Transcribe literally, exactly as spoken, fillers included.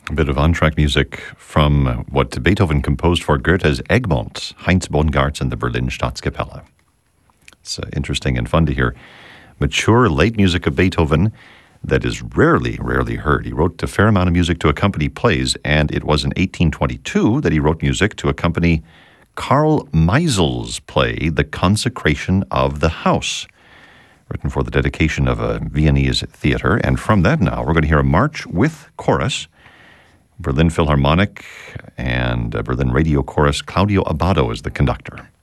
A bit of on-track music from what Beethoven composed for Goethe's Egmont, Heinz Bongartz and the Berlin Staatskapelle. It's uh, interesting and fun to hear mature late music of Beethoven that is rarely, rarely heard. He wrote a fair amount of music to accompany plays, and it was in eighteen twenty-two that he wrote music to accompany Carl Meisel's play, The Consecration of the House, written for the dedication of a Viennese theater. And from that now, we're going to hear a march with chorus. Berlin Philharmonic and uh, Berlin Radio Chorus. Claudio Abbado is the conductor.